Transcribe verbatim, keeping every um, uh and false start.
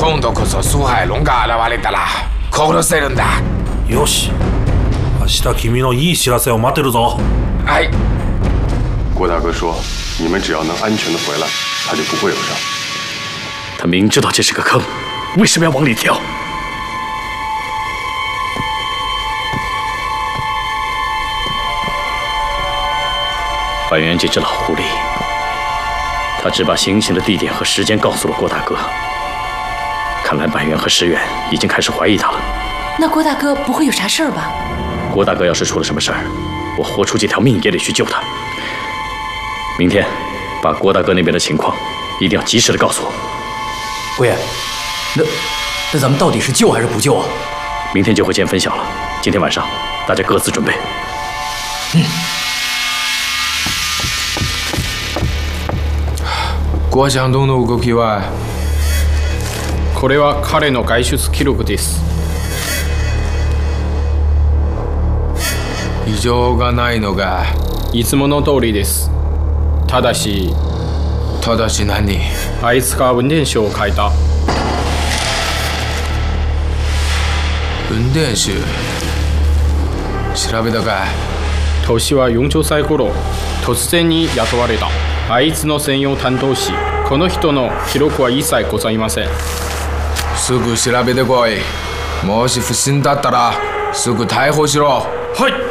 今度こそスハイロンが現れたら殺せるんだ。 よし、明日君のいい知らせを待ってるぞ。 はい。 郭大哥说，你们只要能安全的回来，他就不会有伤。 他明知道这是个坑，为什么要往里跳？板垣这只老狐狸，他只把行刑的地点和时间告诉了郭大哥。看来板垣和石原已经开始怀疑他了。 那郭大哥不会有啥事儿吧？ 郭大哥要是出了什么事儿，我豁出这条命也得去救他。明天，把郭大哥那边的情况一定要及时的告诉我。 郭爷，那那咱们到底是救还是不救啊？ 明天就会见分晓了。今天晚上大家各自准备。 嗯。 郭相東の動きは？ これは彼の外出記録です。 異常がないのがいつもの通りです。ただしただし何？ あいつが運転手を変えた。 運転手調べたか？ 年はよんじゅっさい頃、突然に雇われた。あいつの専用担当し、この人の記録は一切ございません。 すぐ調べてこい。もし不審だったらすぐ逮捕しろ。 はい。